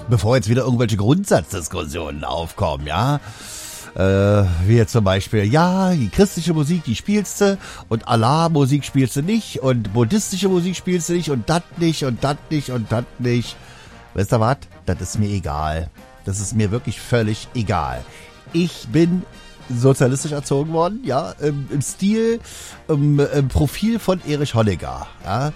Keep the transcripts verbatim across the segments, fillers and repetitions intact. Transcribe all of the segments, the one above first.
bevor jetzt wieder irgendwelche Grundsatzdiskussionen aufkommen, ja. Äh, wie jetzt zum Beispiel, ja, die christliche Musik, die spielst du und Allah-Musik spielst du nicht und buddhistische Musik spielst du nicht und das nicht und das nicht und das nicht. Weißt du was? Das ist mir egal. Das ist mir wirklich völlig egal. Ich bin sozialistisch erzogen worden, ja, im, im Stil, im, im Profil von Erich Honecker, ja.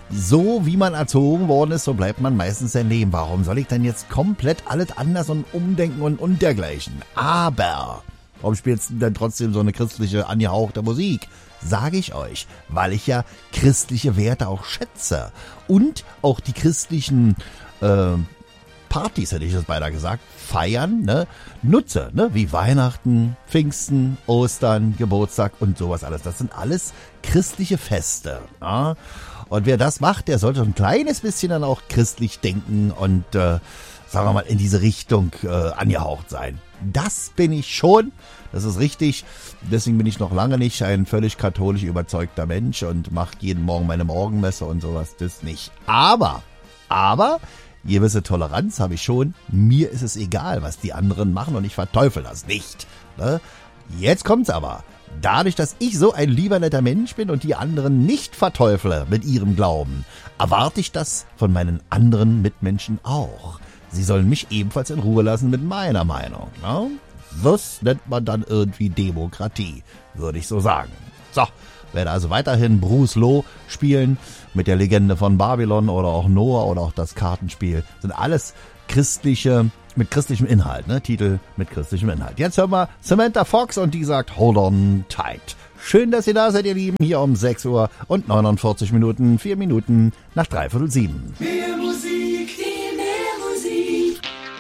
So wie man erzogen worden ist, so bleibt man meistens sein Leben. Warum soll ich denn jetzt komplett alles anders und umdenken und, und dergleichen? Aber, warum spielst du denn trotzdem so eine christliche, angehauchte Musik? Sage ich euch, weil ich ja christliche Werte auch schätze. Und auch die christlichen äh, Partys, hätte ich das beinahe gesagt, feiern, ne, nutze, ne, wie Weihnachten, Pfingsten, Ostern, Geburtstag und sowas alles. Das sind alles christliche Feste, ja? Und wer das macht, der sollte ein kleines bisschen dann auch christlich denken und, äh, sagen wir mal, in diese Richtung äh, angehaucht sein. Das bin ich schon, das ist richtig. Deswegen bin ich noch lange nicht ein völlig katholisch überzeugter Mensch und mache jeden Morgen meine Morgenmesse und sowas, das nicht. Aber, aber, gewisse Toleranz habe ich schon. Mir ist es egal, was die anderen machen und ich verteufel das nicht. Ne? Jetzt kommt's aber. Dadurch, dass ich so ein lieber netter Mensch bin und die anderen nicht verteufle mit ihrem Glauben, erwarte ich das von meinen anderen Mitmenschen auch. Sie sollen mich ebenfalls in Ruhe lassen mit meiner Meinung. Ne? Das nennt man dann irgendwie Demokratie, würde ich so sagen. So, werde also weiterhin Bruce Loh spielen mit der Legende von Babylon oder auch Noah oder auch das Kartenspiel. Sind alles christliche, mit christlichem Inhalt, ne? Titel mit christlichem Inhalt. Jetzt hören wir Samantha Fox und die sagt Hold on tight. Schön, dass ihr da seid, ihr Lieben, hier um sechs Uhr und neunundvierzig Minuten, vier Minuten nach dreiviertel sieben. Mehr Musik, viel mehr Musik.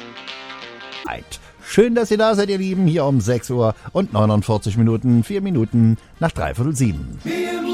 Schön, dass ihr da seid, ihr Lieben, hier um sechs Uhr und neunundvierzig Minuten, vier Minuten nach dreiviertel sieben. Mehr